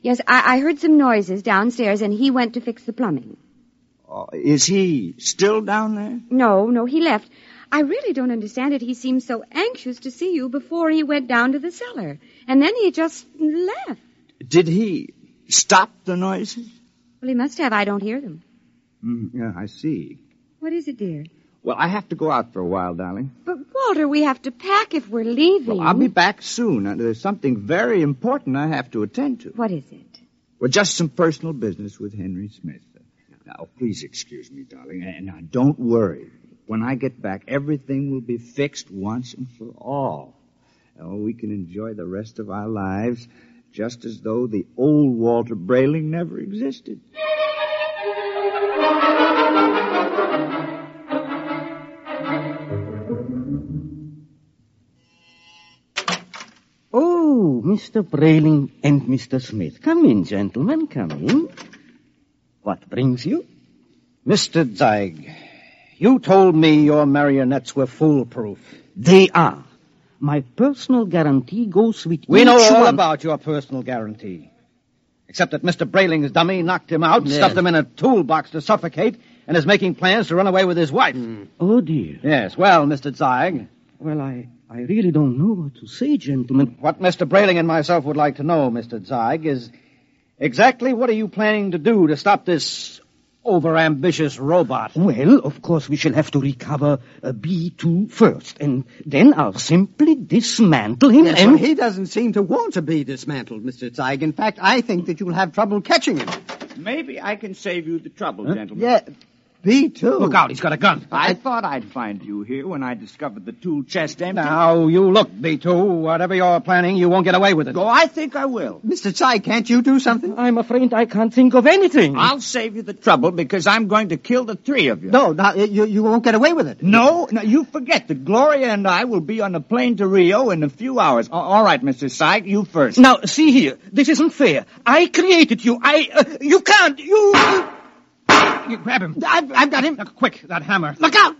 Yes, I heard some noises downstairs, and he went to fix the plumbing. Is he still down there? No, he left. I really don't understand it. He seemed so anxious to see you before he went down to the cellar. And then he just left. Did he stop the noises? Well, he must have. I don't hear them. Yeah, I see. What is it, dear? Well, I have to go out for a while, darling. But, Walter, we have to pack if we're leaving. Well, I'll be back soon. There's something very important I have to attend to. What is it? Well, just some personal business with Henry Smith. Now, please excuse me, darling. And now, don't worry. When I get back, everything will be fixed once and for all. We can enjoy the rest of our lives just as though the old Walter Brayling never existed. Oh, Mr. Brayling and Mr. Smith. Come in, gentlemen, come in. What brings you? Mr. Zeig, you told me your marionettes were foolproof. They are. My personal guarantee goes with We each know all one. about your personal guarantee. Except that Mr. Brayling's dummy knocked him out, stuffed him in a toolbox to suffocate, and is making plans to run away with his wife. Oh, dear. Yes, well, Mr. Zeig. Well, I really don't know what to say, gentlemen. What Mr. Brayling and myself would like to know, Mr. Zeig, is exactly what are you planning to do to stop this overambitious robot? Well, of course, we shall have to recover B2 first, and then I'll simply dismantle him Yes, and... well, he doesn't seem to want to be dismantled, Mr. Zeig. In fact, I think that you'll have trouble catching him. Maybe I can save you the trouble, gentlemen. Yeah, B2. Look out, he's got a gun. I thought I'd find you here when I discovered the tool chest empty. Now, you look, B2. Whatever you're planning, you won't get away with it. Oh, I think I will. Mr. Zeig, can't you do something? I'm afraid I can't think of anything. I'll save you the trouble because I'm going to kill the three of you. No, you won't get away with it. No, you forget that Gloria and I will be on the plane to Rio in a few hours. All right, Mr. Zeig, you first. Now, see here. This isn't fair. I created you. You can't. You grab him. I've got him. Now, quick, that hammer. Look out!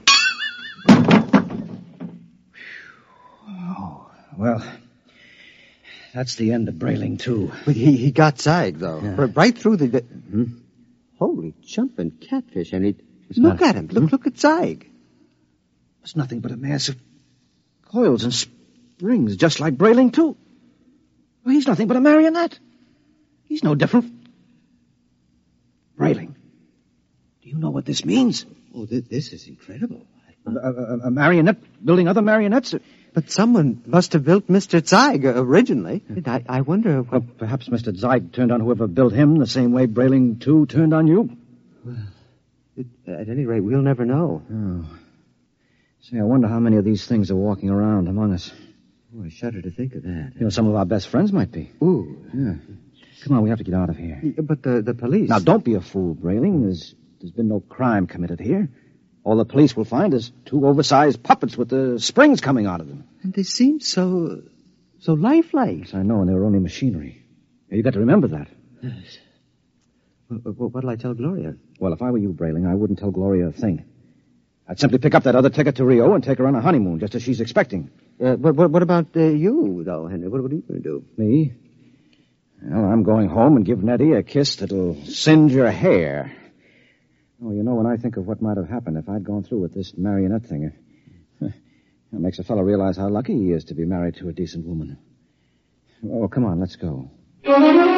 Oh, well, that's the end of Brayling, too. But he got Zeig, though. Yeah. Right through the... Holy jumping catfish. And look at him. Look at Zeig. It's nothing but a mass of coils and springs, just like Brayling, too. Well, he's nothing but a marionette. He's no different. Brayling, do you know what this means? Oh, this is incredible. A marionette building other marionettes? But someone must have built Mr. Zeig originally. I wonder... Well, perhaps Mr. Zeig turned on whoever built him the same way Brayling, too, turned on you. Well, at any rate, we'll never know. Oh. Say, I wonder how many of these things are walking around among us. Oh, I shudder to think of that. You know, some of our best friends might be. Ooh. Yeah. Come on, we have to get out of here. But the police... Now, don't be a fool, Brayling. There's been no crime committed here. All the police will find is two oversized puppets with the springs coming out of them. And they seem so lifelike. Yes, I know, and they were only machinery. You got to remember that. Yes. What'll I tell Gloria? Well, if I were you, Brayling, I wouldn't tell Gloria a thing. I'd simply pick up that other ticket to Rio and take her on a honeymoon, just as she's expecting. But what about you, though, Henry? What are you going to do? Me? Well, I'm going home and give Nettie a kiss that'll singe her hair. Oh, you know, when I think of what might have happened if I'd gone through with this marionette thing, it makes a fellow realize how lucky he is to be married to a decent woman. Oh, come on, let's go.